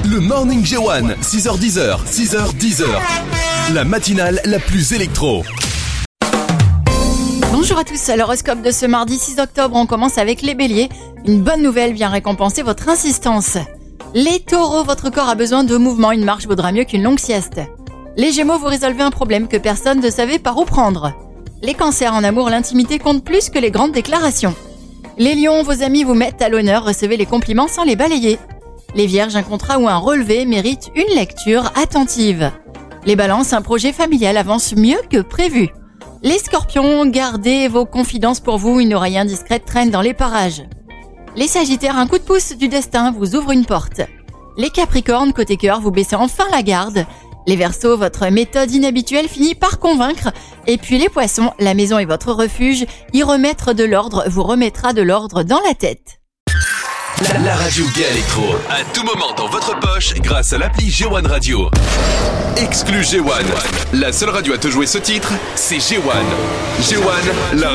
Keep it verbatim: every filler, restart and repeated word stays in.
Le Morning G un, six heures dix, six heures dix. La matinale la plus électro. Bonjour à tous, à l'horoscope de ce mardi six octobre, on commence avec les béliers. Une bonne nouvelle vient récompenser votre insistance. Les taureaux, votre corps a besoin de mouvement, une marche vaudra mieux qu'une longue sieste. Les gémeaux, vous résolvez un problème que personne ne savait par où prendre. Les cancers, en amour, l'intimité compte plus que les grandes déclarations. Les lions, vos amis vous mettent à l'honneur, recevez les compliments sans les balayer. Les vierges, un contrat ou un relevé mérite une lecture attentive. Les balances, un projet familial avance mieux que prévu. Les scorpions, gardez vos confidences pour vous, une oreille indiscrète traîne dans les parages. Les sagittaires, un coup de pouce du destin vous ouvre une porte. Les capricornes, côté cœur, vous baissez enfin la garde. Les verseaux, votre méthode inhabituelle finit par convaincre. Et puis les poissons, la maison est votre refuge, y remettre de l'ordre vous remettra de l'ordre dans la tête. La, la radio Gay Electro, à tout moment dans votre poche grâce à l'appli G un Radio. Exclu G un, la seule radio à te jouer ce titre, c'est G un. G un, la